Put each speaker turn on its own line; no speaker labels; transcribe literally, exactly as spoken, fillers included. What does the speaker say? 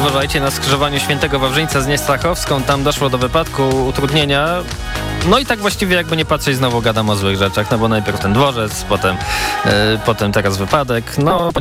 uważajcie, na skrzyżowaniu Świętego Wawrzyńca z Niestachowską, tam doszło do wypadku, utrudnienia. No i tak właściwie jakby nie patrzeć, znowu gadam o złych rzeczach, no bo najpierw ten dworzec, potem, yy, potem teraz wypadek. No